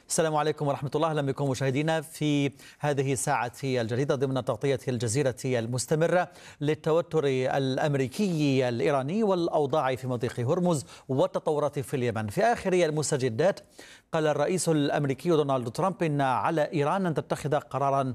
السلام عليكم ورحمة الله. أهلا بكم مشاهدينا في هذه الساعة الجديدة ضمن تغطية الجزيرة المستمرة للتوتر الأمريكي الإيراني والأوضاع في مضيق هرمز والتطورات في اليمن. في آخر المستجدات قال الرئيس الأمريكي دونالد ترامب إن على إيران أن تتخذ قرارا